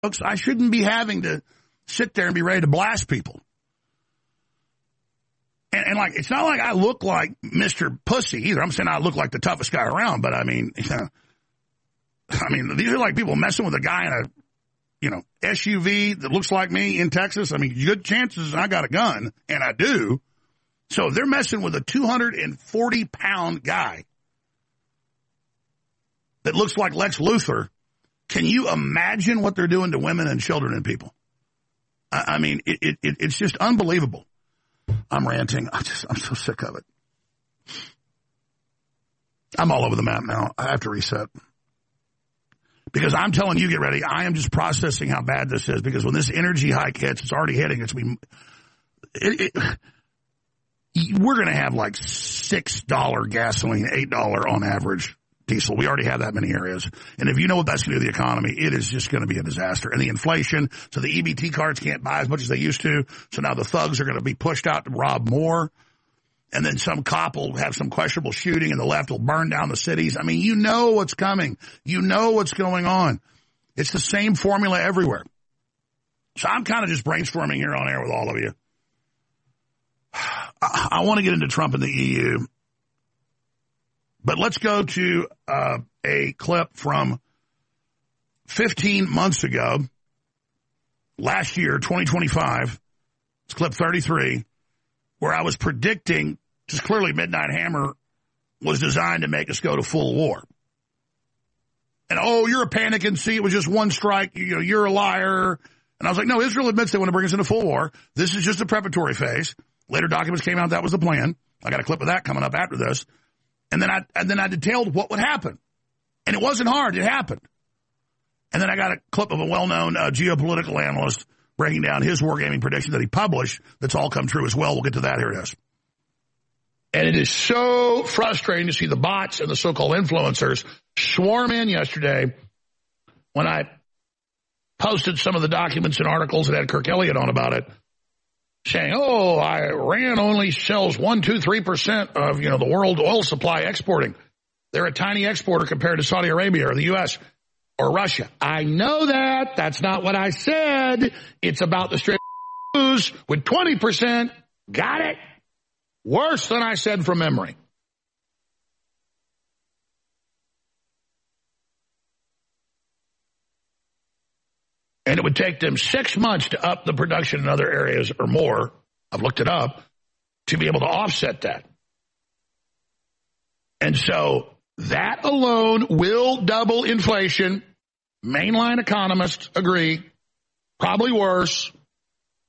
folks. I shouldn't be having to sit there and be ready to blast people. And like, it's not like I look like Mr. Pussy either. I'm saying I look like the toughest guy around, but I mean, these are like people messing with a guy in a, SUV that looks like me in Texas. I mean, good chances I got a gun, and I do. So if they're messing with a 240-pound guy that looks like Lex Luthor, can you imagine what they're doing to women and children and people? I mean, it's just unbelievable. I'm ranting. I'm so sick of it. I'm all over the map now. I have to reset. Because I'm telling you, get ready. I am just processing how bad this is. Because when this energy hike hits, it's already hitting. We're going to have like $6 gasoline, $8 on average diesel. We already have that many areas. And if you know what that's going to do to the economy, it is just going to be a disaster. And the inflation, so the EBT cards can't buy as much as they used to. So now the thugs are going to be pushed out to rob more. And then some cop will have some questionable shooting and the left will burn down the cities. I mean, you know what's coming. You know what's going on. It's the same formula everywhere. So I'm kind of just brainstorming here on air with all of you. I want to get into Trump and the EU. But let's go to a clip from 15 months ago, last year, 2025. It's clip 33, where I was predicting, just clearly Midnight Hammer was designed to make us go to full war. And, you're a panic and see it was just one strike. You're a liar. And I was like, no, Israel admits they want to bring us into full war. This is just a preparatory phase. Later documents came out that was the plan. I got a clip of that coming up after this. And then I detailed what would happen. And it wasn't hard. It happened. And then I got a clip of a well-known geopolitical analyst breaking down his wargaming prediction that he published that's all come true as well. We'll get to that. Here it is. And it is so frustrating to see the bots and the so-called influencers swarm in yesterday when I posted some of the documents and articles that had Kirk Elliott on about it, saying, Iran only sells 3% of, the world oil supply exporting. They're a tiny exporter compared to Saudi Arabia or the U.S. or Russia. I know that. That's not what I said. It's about the straight news with 20%. Got it? Worse than I said from memory. And it would take them 6 months to up the production in other areas or more, I've looked it up, to be able to offset that. And so that alone will double inflation. Mainline economists agree. Probably worse.